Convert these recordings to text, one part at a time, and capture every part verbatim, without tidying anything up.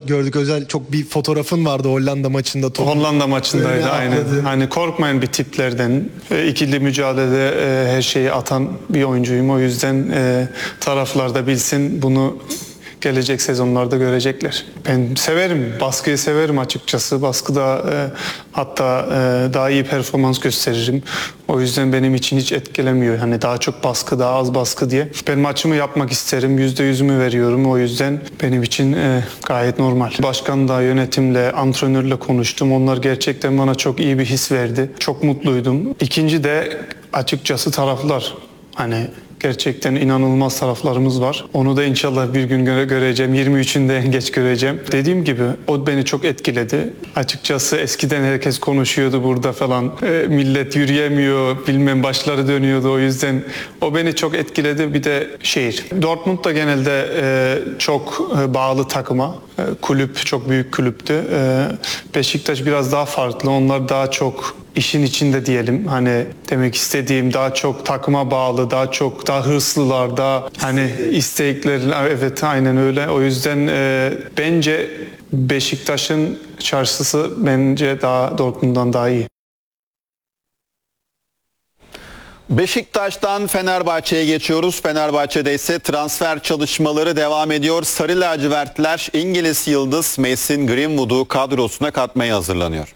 gördük. Özel çok bir fotoğrafın vardı Hollanda maçında. Top. Hollanda maçındaydı Öyle aynen. atladı. Hani korkmayan bir tiplerden. E, ikili mücadelede e, her şeyi atan bir oyuncuyum. O yüzden e, taraflar da bilsin, bunu gelecek sezonlarda görecekler. Ben severim, baskıyı severim açıkçası. Baskıda e, hatta e, daha iyi performans gösteririm. O yüzden benim için hiç etkilemiyor. Hani daha çok baskı, daha az baskı diye. Ben maçımı yapmak isterim. Yüzde yüzümü veriyorum. O yüzden benim için e, gayet normal. Başkanla, yönetimle, antrenörle konuştum. Onlar gerçekten bana çok iyi bir his verdi. Çok mutluydum. İkinci de açıkçası taraflar. Hani gerçekten inanılmaz taraflarımız var. Onu da inşallah bir gün göre göreceğim. yirmi üçünde en geç göreceğim. Dediğim gibi o beni çok etkiledi. Açıkçası eskiden herkes konuşuyordu burada falan. E, millet yürüyemiyor, bilmem başları dönüyordu. O yüzden o beni çok etkiledi. Bir de şehir. Dortmund da genelde e, çok e, bağlı takıma. E, kulüp çok büyük kulüptü. E, Beşiktaş biraz daha farklı. Onlar daha çok işin içinde diyelim. Hani demek istediğim daha çok takıma bağlı, daha çok daha hırslılar, daha hani istekler, evet aynen öyle. O yüzden e, bence Beşiktaş'ın çarşısı bence daha Dortmund'dan daha iyi. Beşiktaş'tan Fenerbahçe'ye geçiyoruz. Fenerbahçe'de ise transfer çalışmaları devam ediyor. Sarı lacivertler İngiliz yıldız Mason Greenwood'u kadrosuna katmaya hazırlanıyor.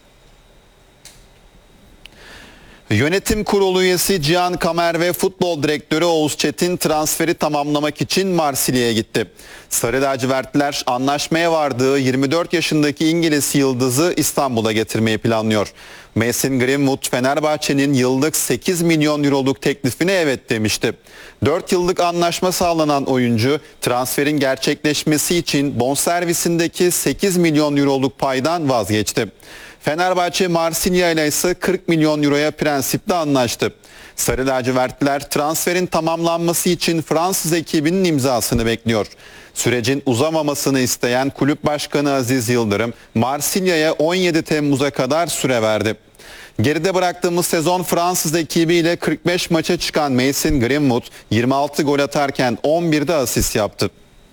Yönetim kurulu üyesi Cihan Kamer ve futbol direktörü Oğuz Çetin transferi tamamlamak için Marsilya'ya gitti. Sarı lacivertler anlaşmaya vardığı yirmi dört yaşındaki İngiliz yıldızı İstanbul'a getirmeyi planlıyor. Mason Greenwood Fenerbahçe'nin yıllık sekiz milyon euroluk teklifine evet demişti. dört yıllık anlaşma sağlanan oyuncu transferin gerçekleşmesi için bonservisindeki sekiz milyon euroluk paydan vazgeçti. Fenerbahçe Marsilya ile ise kırk milyon euroya prensipte anlaştı. Sarı lacivertler transferin tamamlanması için Fransız ekibinin imzasını bekliyor. Sürecin uzamamasını isteyen kulüp başkanı Aziz Yıldırım, Marsilya'ya on yedi Temmuz'a kadar süre verdi. Geride bıraktığımız sezon Fransız ekibiyle kırk beş maça çıkan Mason Greenwood yirmi altı gol atarken on birde asist yaptı.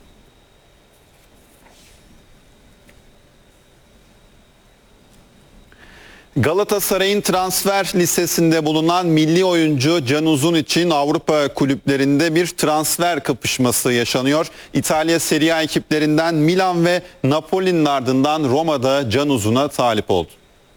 Galatasaray'ın transfer listesinde bulunan milli oyuncu Can Uzun için Avrupa kulüplerinde bir transfer kapışması yaşanıyor. İtalya Serie A ekiplerinden Milan ve Napoli'nin ardından Roma'da Can Uzun'a talip oldu.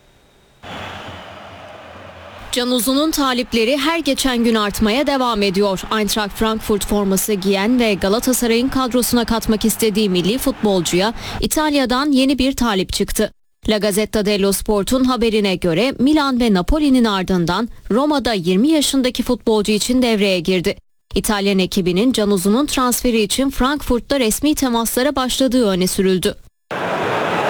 Can Uzun'un talipleri her geçen gün artmaya devam ediyor. Eintracht Frankfurt forması giyen ve Galatasaray'ın kadrosuna katmak istediği milli futbolcuya İtalya'dan yeni bir talip çıktı. La Gazzetta dello Sport'un haberine göre Milan ve Napoli'nin ardından Roma'da yirmi yaşındaki futbolcu için devreye girdi. İtalyan ekibinin Can Uzun'un transferi için Frankfurt'ta resmi temaslara başladığı öne sürüldü.